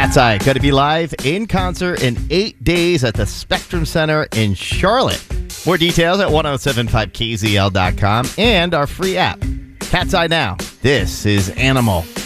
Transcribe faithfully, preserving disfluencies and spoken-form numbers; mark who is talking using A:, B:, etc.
A: Cat's Eye going to be live in concert in eight days at the Spectrum Center in Charlotte. More details at ten seventy-five K Z L dot com and our free app. Cat's Eye Now. This is Animal.